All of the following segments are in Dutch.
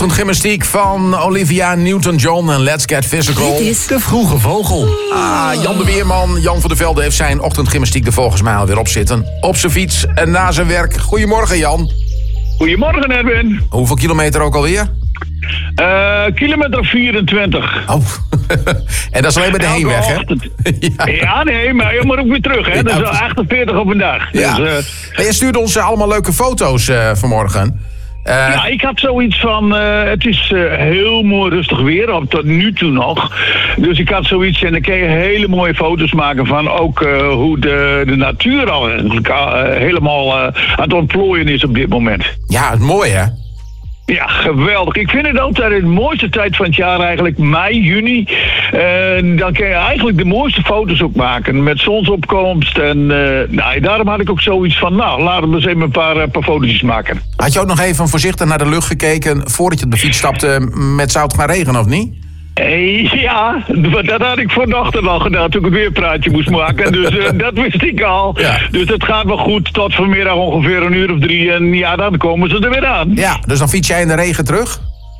Ochtendgymnastiek van Olivia Newton-John en Let's Get Physical. Dit is De Vroege Vogel. Jan de Weerman, Jan van der Velde heeft zijn ochtendgymnastiek er volgens mij alweer op zitten. Op zijn fiets en na zijn werk. Goedemorgen, Jan. Goedemorgen, Erwin. Hoeveel kilometer ook alweer? Kilometer 24. Oh, en dat is alleen bij de heenweg, hè? Ja, nee, maar je moet ook weer terug, hè? Ja, dat is wel 48 op een dag. Ja. Dus, En je stuurde ons allemaal leuke foto's vanmorgen. ja, ik had zoiets van, het is heel mooi rustig weer, tot nu toe nog. Dus ik had zoiets, en dan kun je hele mooie foto's maken van ook hoe de natuur al helemaal aan het ontplooien is op dit moment. Ja, het mooie, hè? Ja, geweldig. Ik vind het altijd de mooiste tijd van het jaar eigenlijk, mei, juni. Dan kun je eigenlijk de mooiste foto's ook maken met zonsopkomst. En daarom had ik ook zoiets van, laten we eens even een paar foto's maken. Had je ook nog even voorzichtig naar de lucht gekeken voordat je op de fiets stapte met zou het gaan regenen, of niet? Ja, dat had ik vanochtend al gedaan toen ik het weerpraatje moest maken. Dus dat wist ik al. Ja. Dus het gaat wel goed tot vanmiddag ongeveer 1 uur of 3. En ja, dan komen ze er weer aan. Ja, dus dan fiets jij in de regen terug?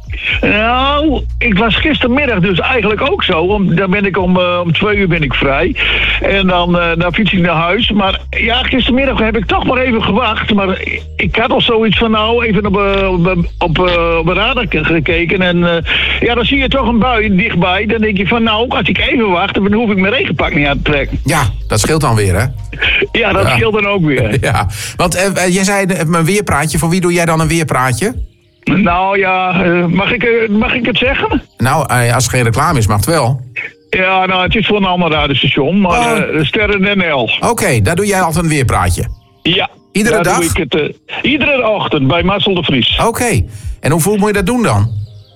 Nou, ik was gistermiddag dus eigenlijk ook zo. Dan ben ik om 2 uur ben ik vrij. En dan fiets ik naar huis. Maar ja, gistermiddag heb ik toch maar even gewacht. Maar ik had al zoiets van even op radar gekeken. En dan zie je toch een bui dichtbij. Dan denk je van als ik even wacht, dan hoef ik mijn regenpak niet aan te trekken. Ja, dat scheelt dan weer, hè? Ja, dat scheelt dan ook weer. Ja, want jij zei een weerpraatje. Voor wie doe jij dan een weerpraatje? Nou ja, mag ik het zeggen? Nou, als het geen reclame is, mag het wel. Ja, het is voor een ander radiostation, maar Sterren NL. Oké, daar doe jij altijd een weerpraatje? Ja. Iedere dag? Doe ik het, iedere ochtend bij Marcel de Vries. Oké, en hoeveel moet je dat doen dan?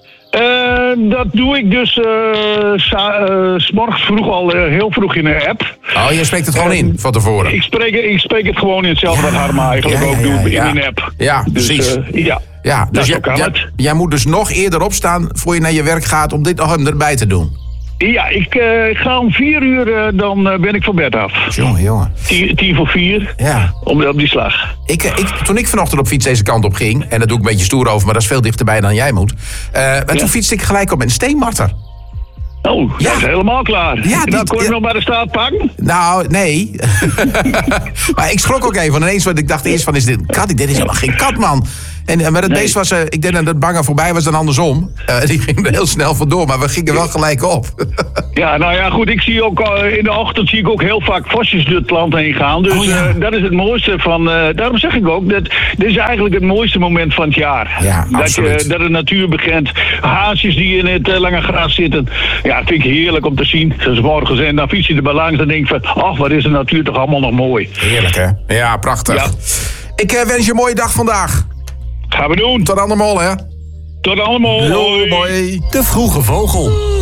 Dat doe ik dus 's morgens vroeg al heel vroeg in de app. Oh, je spreekt het gewoon in van tevoren? Ik spreek het gewoon in hetzelfde wat Harma eigenlijk ook doet in een app. Ja, precies. Ja, dus jij moet dus nog eerder opstaan voor je naar je werk gaat om dit nog erbij te doen. Ja, ik ga om 4 uur, dan ben ik van bed af. Jongen. 4:10. Ja. Op die slag. Toen ik vanochtend op fiets deze kant op ging, en dat doe ik een beetje stoer over, maar dat is veel dichterbij dan jij moet. Toen fietste ik gelijk op met een steenmarter. Oh, dat is helemaal klaar. Ja, dan kon je nog bij de staat pakken? Nou, nee. Maar ik schrok ook even. Want ineens, want ik dacht eerst van, is dit een kat? Dit is helemaal geen kat, man. Maar het beest was, ik denk dat het bange voorbij was dan andersom. Die ging er heel snel vandoor, maar we gingen wel gelijk op. Ja, nou ja, goed. Ik zie ook in de ochtend zie ik ook heel vaak vosjes door het land heen gaan. Dus dat is het mooiste van. Daarom zeg ik ook, dit is eigenlijk het mooiste moment van het jaar. Ja, absoluut. Dat de natuur begint. Haasjes die in het lange gras zitten. Ja, dat vind ik heerlijk om te zien. Zoals morgens en dan fiets je erbij langs en denk je van, wat is de natuur toch allemaal nog mooi. Heerlijk, hè? Ja, prachtig. Ja. Ik wens je een mooie dag vandaag. Gaan we doen. Tot allemaal, hè? Tot allemaal. Hoi. De Vroege Vogel.